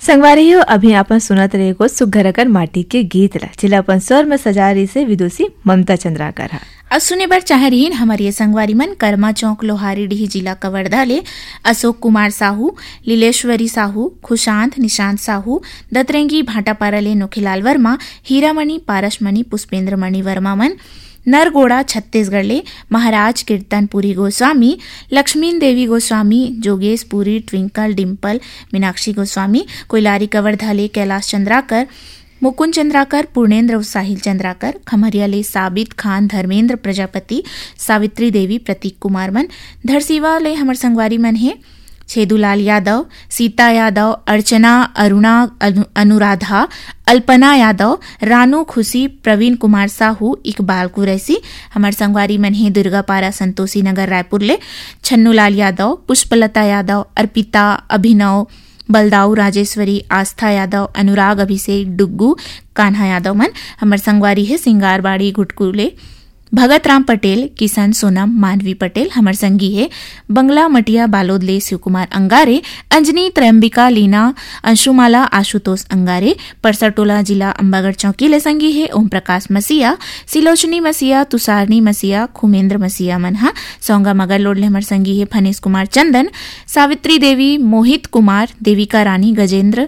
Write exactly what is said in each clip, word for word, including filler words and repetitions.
संगवारी हो अभी अपन सुनत रहे को सुघरकर माटी के गीत ला जिला अपन स्वर में सजा रही से विदुषी ममता चंद्राकर हा। अब सुने बर चाह रही हमारी संगवारी मन कर्मा चौक लोहारी डीह जिला कवर्धा ले अशोक कुमार साहू, लीलेश्वरी साहू, खुशांत निशांत साहू, दतरेंगी भाटापारा ले नोखीलाल वर्मा, हीरामणि पारसमणि पुष्पेंद्र मणि वर्मा मन, नरगोड़ा छत्तीसगढ़ ले महाराज कीर्तनपुरी गोस्वामी, लक्ष्मीन देवी गोस्वामी, जोगेश पुरी, ट्विंकल डिम्पल, मीनाक्षी गोस्वामी, कोइलारी कवर्धा ले कैलाश चंद्राकर, मुकुंद चंद्राकर, पूर्णेंद्र साहिल चंद्राकर, खमरिया ले साबित खान, धर्मेंद्र प्रजापति, सावित्री देवी, प्रतीक कुमार मन, धरसीवा ले हमर संगवारी मन है छेदूलाल यादव, सीता यादव, अर्चना, अरुणा, अनु, अनुराधा, अल्पना यादव, रानू खुशी, प्रवीण कुमार साहू, इकबाल कुरैसी, हमार संगवारी मन है दुर्गापारा संतोषी नगर रायपुर ले छन्नूलाल यादव, पुष्पलता यादव, अर्पिता, अभिनव, बलदाऊ राजेश्वरी, आस्था यादव, अनुराग अभिषेक, डुग्गू, कान्हा यादव मन, हमार संगवारी है सिंगारबाड़ी घुटकुले भगत राम पटेल, किशन सोनम, मानवी पटेल, हमर संगी है बंगला मटिया बालोद ले शिव कुमार अंगारे, अंजनी, त्रयंबिका, लीना, अंशुमाला, आशुतोष अंगारे, परसरटोला जिला अंबागढ़ चौकी ले संगी है ओम प्रकाश मसीहा, सिलोचनी मसीहा, तुषारनी मसीहा, खुमेंद्र मसीहा मनहा, सौंगा मगर लोड ले हमर संगी है फनीश कुमार चंदन, सावित्री देवी, मोहित कुमार, देविका रानी, गजेंद्र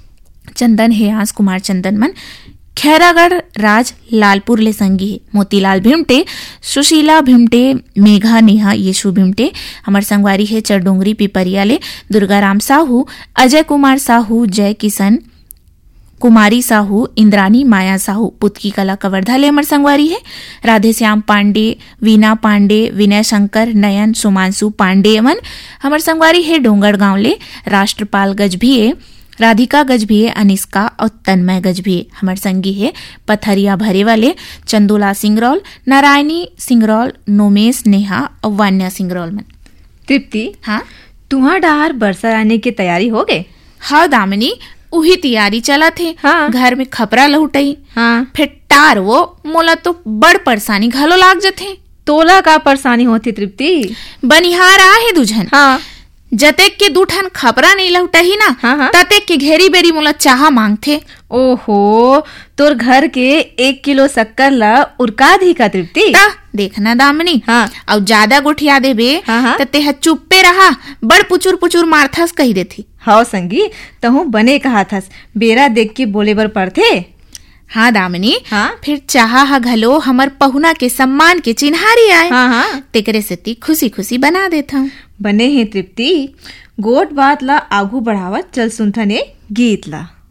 चंदन, हेयांश कुमार चंदन मन, खैरागढ़ राज लालपुर ले संगी है मोतीलाल भिमटे, सुशीला भिमटे, मेघा नेहा, यशु भिमटे, हमार संगवारी है चरडोंगरी पिपरिया ले दुर्गाराम साहू, अजय कुमार साहू, जय किशन, कुमारी साहू, इंद्रानी, माया साहू, पुतकी कला कवर्धा ले हमार संगवारी है राधे श्याम पांडे, वीना पांडे, विनय शंकर, नयन, सुमांशु पांडे मन, हमार संगवारी है डोंगड़ गांव ले राष्ट्रपाल गजभिये, राधिका गजभिये, अनिष्का और तन्मय गजभिये, हमार संगी है पथरिया भरे वाले चंदोला सिंगरौल, नारायणी सिंगरौल, नोमेश नेहा और वान्या सिंगरौल मन। तृप्ति, हाँ तुहा डहार बरसा आने की तैयारी हो गए? हाँ दामिनी, उही तैयारी चला थे। हाँ। घर में खपरा लहुटई, हाँ। फिर टार वो मोला तो बड़ परेशानी घलो लाग जथे। तोला का परेशानी होती तृप्ति? बनिहार आ है दुझन, हाँ। जतेक के दू ठन खपरा नहीं लहुटही ना, हाँ, हाँ। ततेक के घेरी बेरी मोला चाह मांगथे। ओहो, तोर घर के एक किलो शक्कर ला उरका दी का तृप्ति? ता देखना दामनी, हाँ। और ज्यादा गुठिया देबे हाँ, हाँ। त तेहा चुप्पे रहा, बड़ पुचुर पुचुर मारथस कही देथी। हाँ संगी, तहु बने कहा थस, बेरा देख के बोले बर पड़थे। हाँ दामिनी, हाँ। फिर चाह हा घलो हमर पहुना के सम्मान के चिन्हारी आए, हाँ, हाँ। तेकरे सेती खुशी खुशी बना देता हूँ। बने हैं तृप्ति, गोट बात ला आगू बढ़ावत चल सुनथने गीत ला।